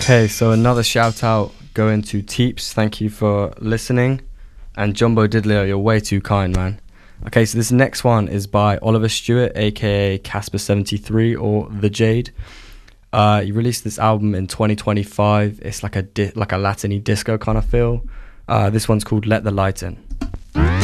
Okay, so another shout out going to Teeps. Thank you for listening. And Jumbo Diddley, you're way too kind, man. Okay, so this next one is by Oliver Stewart, aka Casper73 or The Jade. He released this album in 2025. It's like a Latiny disco kind of feel. This one's called Let the Light In.